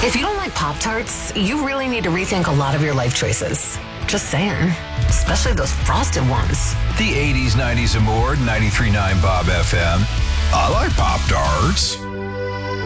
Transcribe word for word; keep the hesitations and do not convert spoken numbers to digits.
If you don't like Pop-Tarts, you really need to rethink a lot of your life choices. Just saying. Especially those frosted ones. The eighties, nineties, and more, ninety-three point nine Bob F M. I like Pop-Tarts.